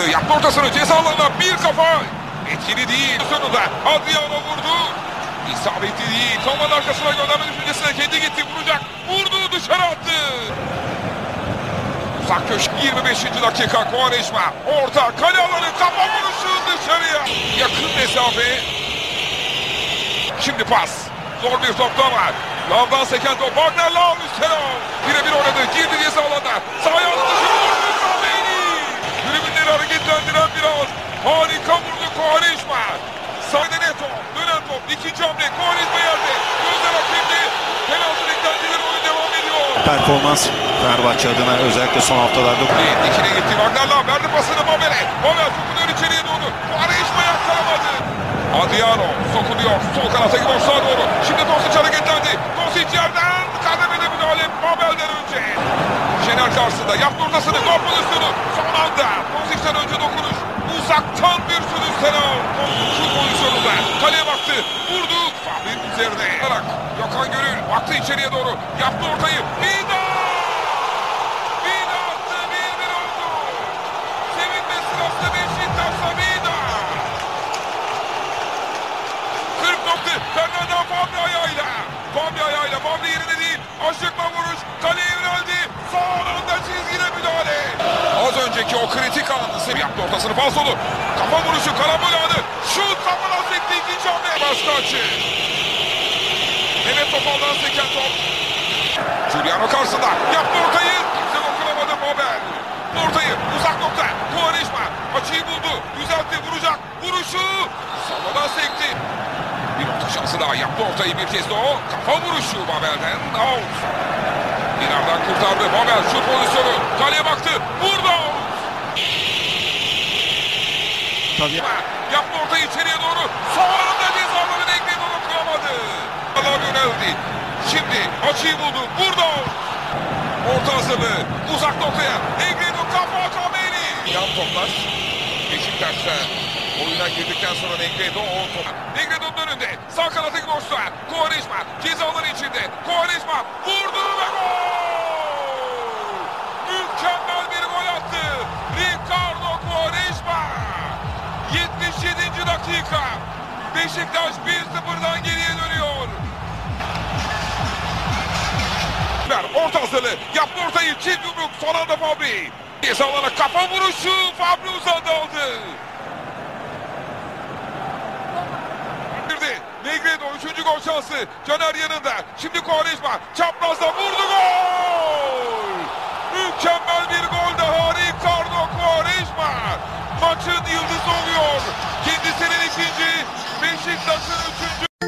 Yaptı ortasını, ceza alanına bir kafa. Etkili değil. Sonunda Adriano vurdu. İsabetli değil. Savunmanın arkasına gönderme düşüncesine kendi gitti. Vuracak. Vurdu, dışarı attı. Uzak köşk 25. dakika. Quaresma. Orta kale alanı, kafa vuruşu dışarıya. Yakın mesafe. Şimdi pas. Zor bir top da var. Lavdan seken top. Wagner Lav üstüne. Birebir oynadı. Girdi ceza alanına. Sahaya attı. Tribünleri hareketlendiren bir an. Harika vurdu Quaresma. Sahada Neto. Dönen top. İkinci hamle. Quaresma yerde. Gözler hakemde. Penaltı beklentileri, oyun devam ediyor. Performans Fenerbahçe adına özellikle son haftalarda. Dikine gitti. Wagner Lav verdi pasını Babel'e. Babel sokunuyor içeriye doğru. Quaresma yakalamadı. Adriano sokuluyor. Sol kanata gidiyor sağa doğru. Şimdi Dosic hareketlendi. Dosic yerden kademede müdahale Babel'den önce. Şener karşısında yaptı ortasını. Gol pozisyonu. Son anda Dosic'ten önce dokunuş. Uzaktan bir sürüş Senal. Şu pozisyonunda kaleye baktı. Vurdu. Fahri'nin üzerine. Gökhan Gönül baktı içeriye doğru. Yaptı ortayı. Vida! Vida attı. 1-1 oldu. Sevinme sırası Beşiktaş'ta Vida. 40 nokta. Fernando Fabri ayağıyla. Fabri yerine değil. Aşıkla vuruş. Kaleye yöneldi. Son anda çizgide müdahale. Az önceki o kritik anını sev yaptı ortasını. Falsolu. Kafa vuruşu. Karambol anı. Şut kafana sekti. İkinci hamle. Başka açı. Mehmet Topal'dan seken top. Giuliano karşısında. Yaptı ortayı. Kimse dokunamadı Babel. Ortayı. Uzak nokta. Quaresma. Açıyı buldu. Düzeltti. Vuracak. Vuruşu. Savadan sekti. Bir orta şansı daha. Yaptı ortayı bir kez de o. Kafa vuruşu Babel'den. Out. İnardan kurtardı. Babel şut pozisyonu. Kaleye baktı. Vurdu. Tabii. Yaptı ortayı içeriye doğru. Son anda cezaları Negredo dokunamadı. Allah yöneldi. Şimdi açıyı buldu. Vurdu. Orta hazırlığı. Uzak noktaya. Negredo kafa Kameri. Yan toplar. Beşiktaş'ta oyuna girdikten sonra Negredo o top. Negredo'nun önünde. Sağ kanatı boşta. Quaresma. Cezaları içinde. Quaresma vurdu ve gol. Mükemmel bir gol attı. Ricardo Quaresma. 77. dakika. Beşiktaş 1-0'dan geriye dönüyor. Orta hazırlığı. Yaptı ortayı. Çift yumruk. Son anda Fabri. Ceza alana kafa vuruşu. Fabri uzadı aldı. Negredo 3. gol şansı. Caner yanında. Şimdi Quaresma. Çaprazda vurdu, gol. Mükemmel bir gol daha. Ricardo Quaresma. Maçın yıldızı oluyor. Kendisinin ikinci. Beşiktaş'ın 3.